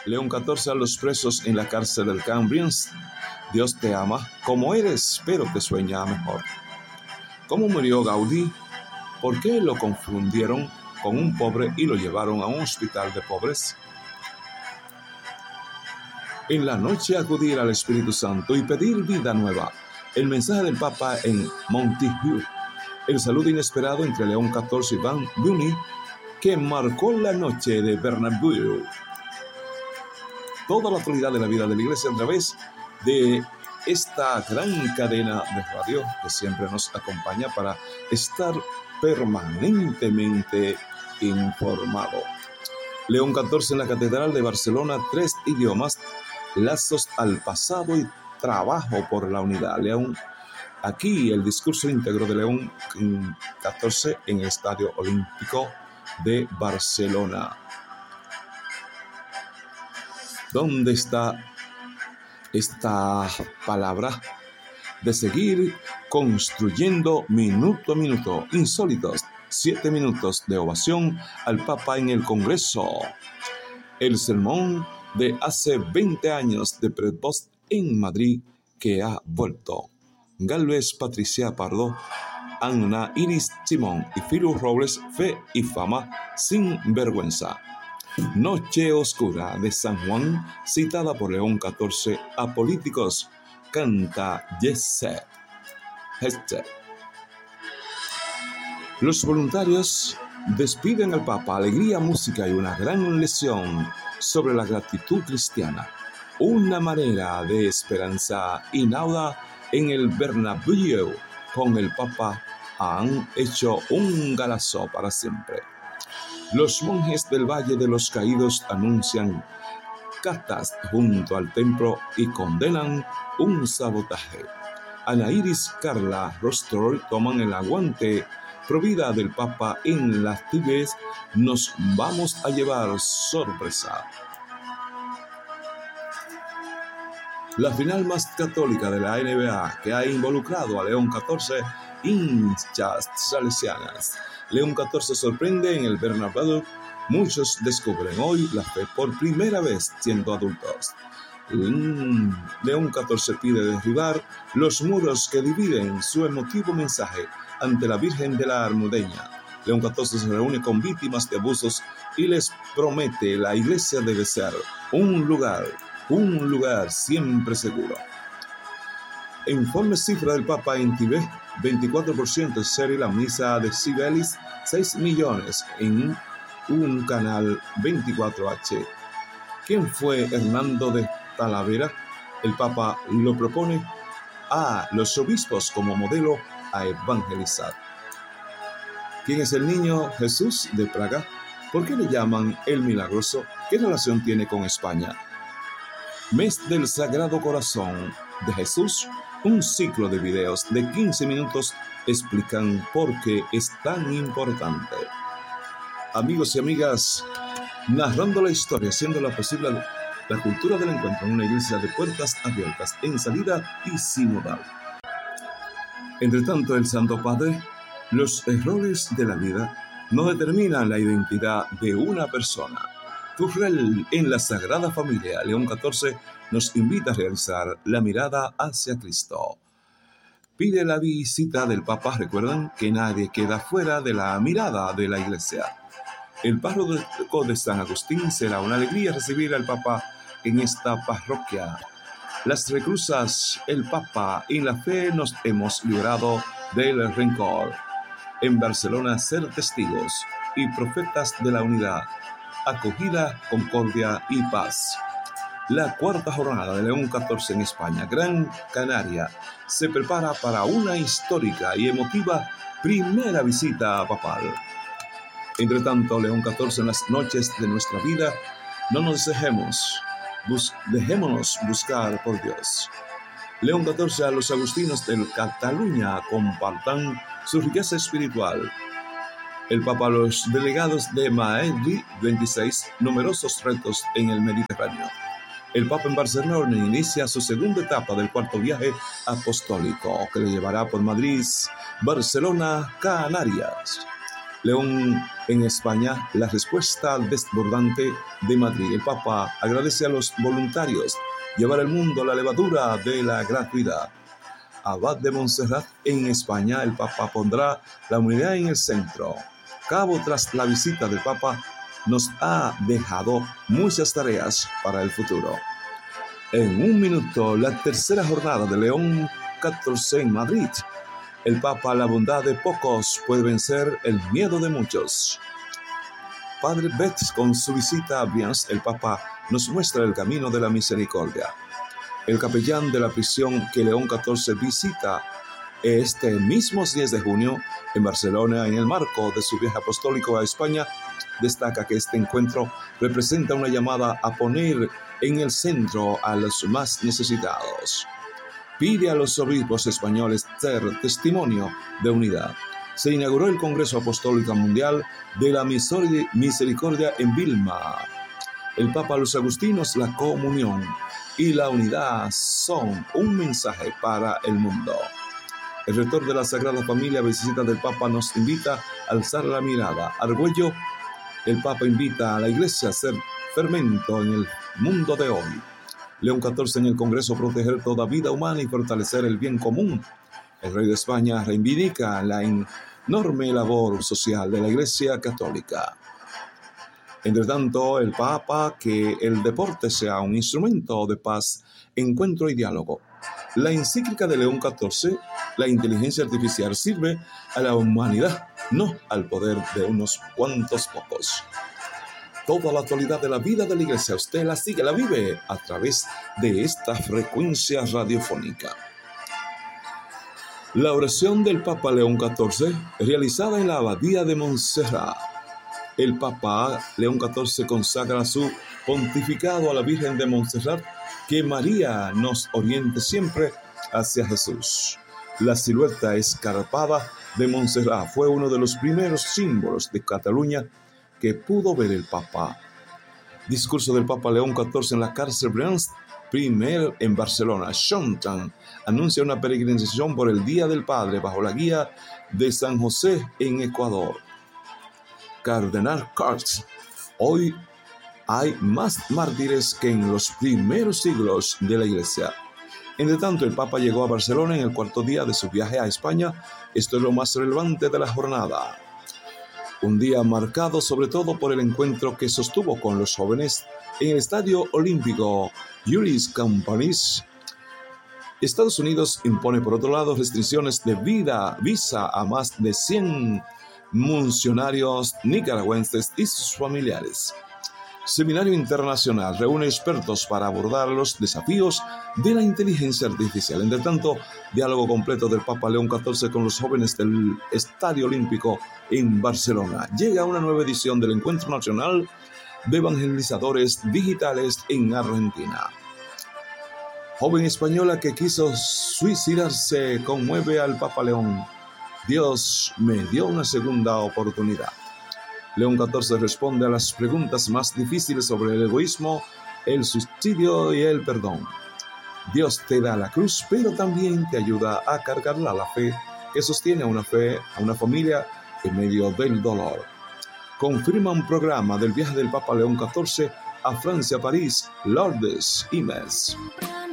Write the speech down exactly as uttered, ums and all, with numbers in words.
León catorce a los presos en la cárcel del Cambrians. Dios te ama como eres, pero te sueña mejor. ¿Cómo murió Gaudí? ¿Por qué lo confundieron con un pobre y lo llevaron a un hospital de pobres? En la noche acudir al Espíritu Santo y pedir vida nueva. El mensaje del Papa en Montaigu. El saludo inesperado entre León catorce y Van Buny, que marcó la noche de Bernabéu. Toda la actualidad de la vida de la Iglesia a través de esta gran cadena de radio que siempre nos acompaña para estar permanentemente informado. León catorce en la Catedral de Barcelona, tres idiomas, lazos al pasado y trabajo por la unidad. León, aquí el discurso íntegro de León catorce en el Estadio Olímpico de Barcelona. ¿Dónde está esta palabra de seguir construyendo minuto a minuto? Insólitos, siete minutos de ovación al Papa en el Congreso. El sermón de hace veinte años de Prepost en Madrid que ha vuelto. Galvez, Patricia Pardo, Ana Iris Simón y Firu Robles, fe y fama sin vergüenza. Noche oscura de San Juan, citada por León catorce a políticos, canta Jesse Hester. Los voluntarios despiden al Papa, alegría, música y una gran lección sobre la gratitud cristiana. Una manera de esperanza inauda en el Bernabéu. Con el Papa han hecho un galazo para siempre. Los monjes del Valle de los Caídos anuncian catas junto al templo y condenan un sabotaje. Ana Iris, Carla Rostroy toman el aguante. Provida del Papa en las Tibes, nos vamos a llevar sorpresa. La final más católica de la N B A que ha involucrado a León catorce, hinchas salesianas. León catorce sorprende en el Bernabéu. Muchos descubren hoy la fe por primera vez siendo adultos. León catorce pide derribar los muros que dividen su emotivo mensaje ante la Virgen de la Almudeña. León catorce se reúne con víctimas de abusos y les promete la iglesia debe ser un lugar, un lugar siempre seguro. Informe cifra del Papa en Tibet, veinticuatro por ciento de serie la misa de Cibeles, seis millones en un canal veinticuatro H. ¿Quién fue Hernando de Talavera? El Papa lo propone a los obispos como modelo a evangelizar. ¿Quién es el niño Jesús de Praga? ¿Por qué le llaman el milagroso? ¿Qué relación tiene con España? Mes del Sagrado Corazón de Jesús. Un ciclo de videos de quince minutos explican por qué es tan importante. Amigos y amigas, narrando la historia, haciéndola posible la cultura del encuentro en una iglesia de puertas abiertas, en salida y sinodal. Entre tanto, el Santo Padre, los errores de la vida no determinan la identidad de una persona. Turrell en la Sagrada Familia, León catorce, nos invita a realizar la mirada hacia Cristo. Pide la visita del Papa. Recuerdan que nadie queda fuera de la mirada de la Iglesia. El párroco de San Agustín será una alegría recibir al Papa en esta parroquia. Las reclusas, el Papa, en la fe nos hemos librado del rencor. En Barcelona, ser testigos y profetas de la unidad, acogida, concordia y paz. La cuarta jornada de León catorce en España, Gran Canaria, se prepara para una histórica y emotiva primera visita papal. Entre tanto, León catorce en las noches de nuestra vida, no nos dejemos, bus- dejémonos buscar por Dios. León catorce a los agustinos de Cataluña compartan su riqueza espiritual. El Papa a los delegados de Madrid veintiséis, numerosos retos en el Mediterráneo. El Papa en Barcelona inicia su segunda etapa del cuarto viaje apostólico que le llevará por Madrid, Barcelona, Canarias. León en España, la respuesta desbordante de Madrid. El Papa agradece a los voluntarios llevar al mundo la levadura de la gratuidad. Abad de Montserrat en España, el Papa pondrá la unidad en el centro. Cabo, tras la visita del Papa, nos ha dejado muchas tareas para el futuro. En un minuto, la tercera jornada de León catorce en Madrid. El Papa, la bondad de pocos puede vencer el miedo de muchos. Padre Bet, con su visita a Brians, el Papa nos muestra el camino de la misericordia. El capellán de la prisión que León catorce visita este mismo diez de junio en Barcelona, en el marco de su viaje apostólico a España, destaca que este encuentro representa una llamada a poner en el centro a los más necesitados. Pide a los obispos españoles ser testimonio de unidad. Se inauguró el Congreso Apostólico Mundial de la Misericordia en Vilma. El Papa, los agustinos, la comunión y la unidad son un mensaje para el mundo. El rector de la Sagrada Familia, visita del Papa, nos invita a alzar la mirada. Argüello, el Papa invita a la Iglesia a ser fermento en el mundo de hoy. León catorce en el Congreso, proteger toda vida humana y fortalecer el bien común. El rey de España reivindica la enorme labor social de la Iglesia Católica. Entre tanto, el Papa, que el deporte sea un instrumento de paz, encuentro y diálogo. La encíclica de León catorce, la inteligencia artificial sirve a la humanidad, no al poder de unos cuantos pocos. Toda la actualidad de la vida de la Iglesia, usted la sigue, la vive a través de esta frecuencia radiofónica. La oración del Papa León catorce, realizada en la Abadía de Montserrat. El Papa León catorce consagra su pontificado a la Virgen de Montserrat, que María nos oriente siempre hacia Jesús. La silueta escarpada de Montserrat fue uno de los primeros símbolos de Cataluña que pudo ver el Papa. Discurso del Papa León catorce en la cárcel Brians, primero en Barcelona. Shontan anuncia una peregrinación por el Día del Padre bajo la guía de San José en Ecuador. Cardenal Kurtz, hoy hay más mártires que en los primeros siglos de la Iglesia. Entre tanto, el Papa llegó a Barcelona en el cuarto día de su viaje a España. Esto es lo más relevante de la jornada. Un día marcado sobre todo por el encuentro que sostuvo con los jóvenes en el Estadio Olímpico Julius Campanis. Estados Unidos impone, por otro lado, restricciones de vida, visa a más de cien funcionarios nicaragüenses y sus familiares. Seminario Internacional reúne expertos para abordar los desafíos de la inteligencia artificial. Entre tanto, diálogo completo del Papa León catorce con los jóvenes del Estadio Olímpico en Barcelona. Llega una nueva edición del Encuentro Nacional de Evangelizadores Digitales en Argentina. Joven española que quiso suicidarse conmueve al Papa León. Dios me dio una segunda oportunidad. León catorce responde a las preguntas más difíciles sobre el egoísmo, el suicidio y el perdón. Dios te da la cruz, pero también te ayuda a cargarla, la fe que sostiene a una fe, a una familia en medio del dolor. Confirma un programa del viaje del Papa León catorce a Francia, París, Lourdes y Metz.